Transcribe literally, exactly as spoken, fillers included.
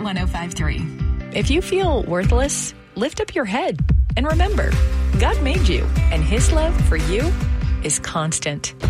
one oh five three. If you feel worthless, lift up your head and remember, God made you, and His love for you is constant.